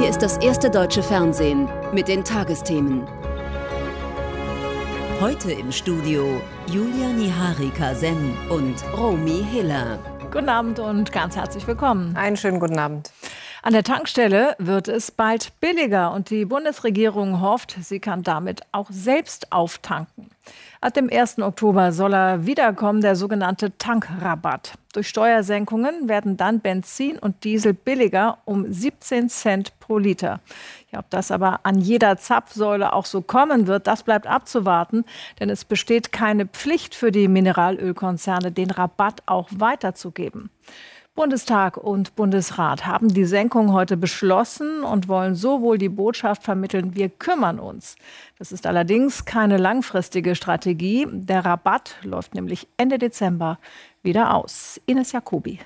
Hier ist das erste deutsche Fernsehen mit den Tagesthemen. Heute im Studio Julia Niharika-Sen und Romy Hiller. Guten Abend und ganz herzlich willkommen. Einen schönen guten Abend. An der Tankstelle wird es bald billiger und die Bundesregierung hofft, sie kann damit auch selbst auftanken. Ab dem 1. Oktober soll er wiederkommen, der sogenannte Tankrabatt. Durch Steuersenkungen werden dann Benzin und Diesel billiger um 17 Cent pro Liter. Ja, ob das aber an jeder Zapfsäule auch so kommen wird, das bleibt abzuwarten. Denn es besteht keine Pflicht für die Mineralölkonzerne, den Rabatt auch weiterzugeben. Bundestag und Bundesrat haben die Senkung heute beschlossen und wollen so wohl die Botschaft vermitteln, wir kümmern uns. Das ist allerdings keine langfristige Strategie. Der Rabatt läuft nämlich Ende Dezember wieder aus. Ines Jacobi.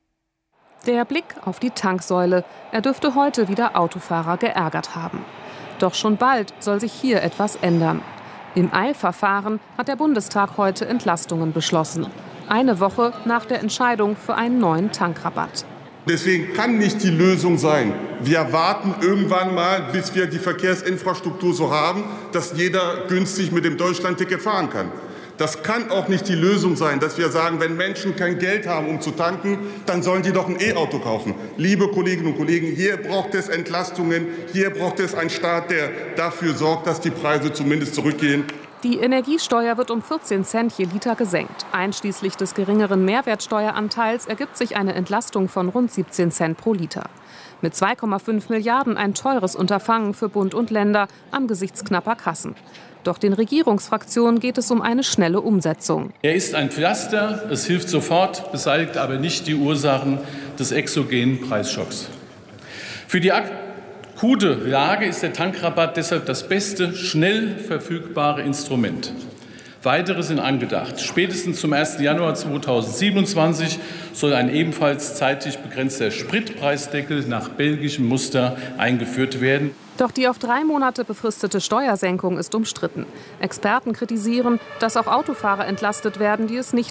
Der Blick auf die Tanksäule. Er dürfte heute wieder Autofahrer geärgert haben. Doch schon bald soll sich hier etwas ändern. Im Eilverfahren hat der Bundestag heute Entlastungen beschlossen. Eine Woche nach der Entscheidung für einen neuen Tankrabatt. Deswegen kann nicht die Lösung sein, wir warten irgendwann mal, bis wir die Verkehrsinfrastruktur so haben, dass jeder günstig mit dem Deutschlandticket fahren kann. Das kann auch nicht die Lösung sein, dass wir sagen, wenn Menschen kein Geld haben, um zu tanken, dann sollen die doch ein E-Auto kaufen. Liebe Kolleginnen und Kollegen, hier braucht es Entlastungen, hier braucht es einen Staat, der dafür sorgt, dass die Preise zumindest zurückgehen. Die Energiesteuer wird um 14 Cent je Liter gesenkt. Einschließlich des geringeren Mehrwertsteueranteils ergibt sich eine Entlastung von rund 17 Cent pro Liter. Mit 2,5 Milliarden ein teures Unterfangen für Bund und Länder angesichts knapper Kassen. Doch den Regierungsfraktionen geht es um eine schnelle Umsetzung. Er ist ein Pflaster, es hilft sofort, beseitigt aber nicht die Ursachen des exogenen Preisschocks. Für die akute Lage ist der Tankrabatt deshalb das beste, schnell verfügbare Instrument. Weitere sind angedacht. Spätestens zum 1. Januar 2027 soll ein ebenfalls zeitlich begrenzter Spritpreisdeckel nach belgischem Muster eingeführt werden. Doch die auf 3 Monate befristete Steuersenkung ist umstritten. Experten kritisieren, dass auch Autofahrer entlastet werden, die es nicht